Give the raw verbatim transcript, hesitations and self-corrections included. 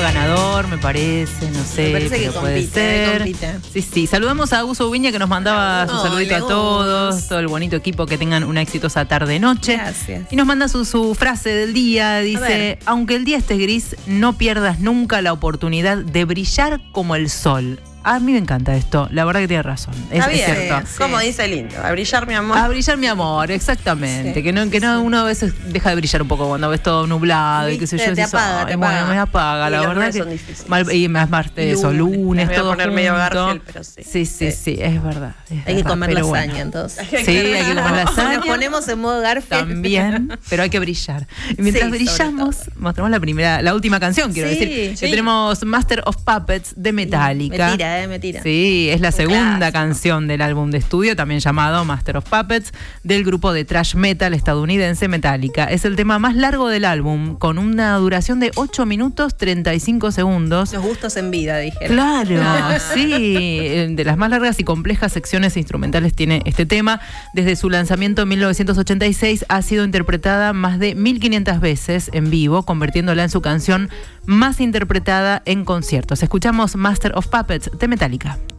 ganador, me parece, no sé. Me parece que puede compite, ser. compite. Sí, sí. Saludamos a Gus Ubiña que nos mandaba su Oh, saludito a todos, todo el bonito equipo, que tengan una exitosa tarde-noche. Gracias. Y nos manda su, su frase del día, dice, aunque el día esté gris, no pierdas nunca la oportunidad de brillar como el sol. A mí me encanta esto, la verdad que tiene razón. Es, Está bien, es cierto. sí. Como dice el lindo, a brillar mi amor. A brillar mi amor, exactamente. Sí, que no, que no, uno a veces deja de brillar un poco cuando ves todo nublado y qué sé yo. Te dices, apaga, "Ay, te bueno, apaga". me apaga, Y la los verdad lunes que son difíciles. mal- y más martes o Lunes. lunes, Me voy a todo poner medio junto. Garfield, pero sí. Sí, sí, sí, es verdad. es Hay que verdad, comer pero lasaña, bueno. entonces. Sí, hay que comer lasaña. Nos ponemos en modo Garfield. También, pero hay que brillar. Y mientras Sí, sobre brillamos, mostramos la primera, la última canción, quiero Sí, decir. sí. Que tenemos Master of Puppets de Metallica. Me tira, eh, me tira. Sí, es la segunda clásico. canción del álbum de estudio, también llamado Master of Puppets, del grupo de thrash metal estadounidense Metallica. Es el tema más largo del álbum, con una duración de ocho minutos treinta y cinco segundos. Los gustos en vida, dije. Claro, sí, de las más largas y complejas secciones instrumentales tiene este tema. Desde su lanzamiento en mil novecientos ochenta y seis ha sido interpretada más de mil quinientas veces en vivo, convirtiéndola en su canción más interpretada en conciertos. Escuchamos Master of Puppets de Metallica.